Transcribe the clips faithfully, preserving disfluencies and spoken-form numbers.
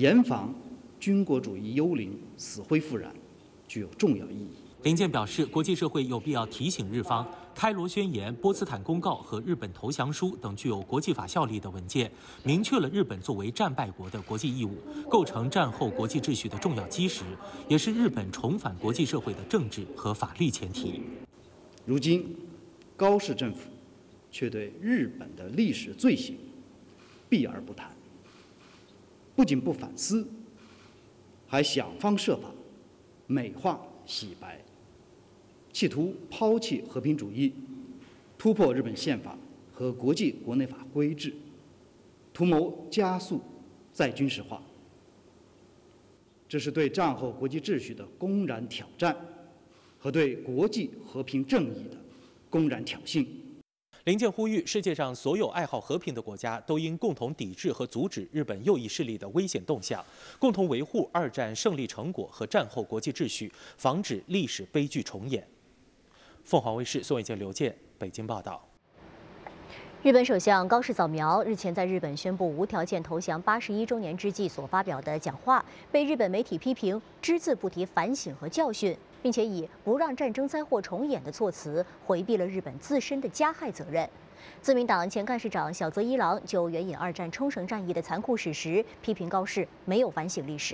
严防军国主义幽灵死灰复燃，具有重要意义。 林健表示，国际社会有必要提醒日方，开罗宣言、波茨坦公告和日本投降书等具有国际法效力的文件，明确了日本作为战败国的国际义务，构成战后国际秩序的重要基石，也是日本重返国际社会的政治和法律前提。 如今，高市政府却对日本的历史罪行避而不谈，不仅不反思，还想方设法美化洗白，企图抛弃和平主义，突破日本宪法和国际国内法规制，图谋加速再军事化。这是对战后国际秩序的公然挑战，和对国际和平正义的公然挑衅。 林健呼吁，世界上所有爱好和平的国家都应共同抵制和阻止日本右翼势力的危险动向，共同维护二战胜利成果和战后国际秩序，防止历史悲剧重演。凤凰卫视宋伟杰、刘健北京报道。 日本首相高市早苗日前在日本宣布无条件投降八十一周年之际所发表的讲话，被日本媒体批评只字不提反省和教训，并且以不让战争灾祸重演的措辞回避了日本自身的加害责任。自民党前干事长小泽一郎就援引二战冲绳战役的残酷史实，批评高市没有反省历史。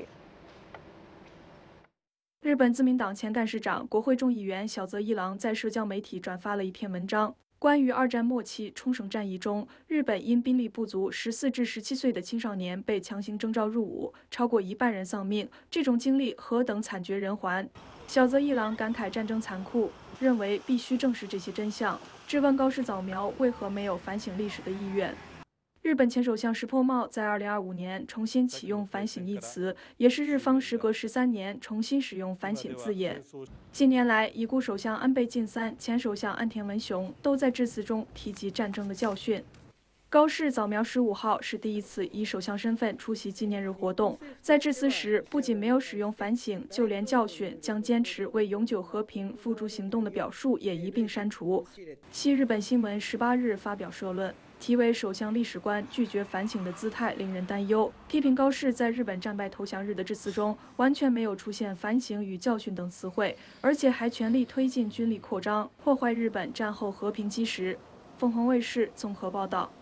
日本自民党前干事长、国会众议员小泽一郎在社交媒体转发了一篇文章。关于二战末期冲绳战役中，日本因兵力不足，十四至十七岁的青少年被强行征召入伍，超过一半人丧命，这种经历何等惨绝人寰！小泽一郎感慨战争残酷，认为必须正视这些真相，质问高市早苗为何没有反省历史的意愿。日本前首相石破茂在二零二五年重新启用反省一词，也是日方时隔十三年重新使用反省字眼。近年来，已故首相安倍晋三、前首相岸田文雄都在致辞中提及战争的教训。高市早苗十五号是第一次以首相身份出席纪念日活动，在致辞时不仅没有使用反省，就连教训、将坚持为永久和平付诸行动的表述也一并删除。西日本新闻十八日发表社论，题为“首相历史观拒绝反省的姿态令人担忧”，批评高市在日本战败投降日的致辞中完全没有出现反省与教训等词汇，而且还全力推进军力扩张，破坏日本战后和平基石。凤凰卫视综合报道。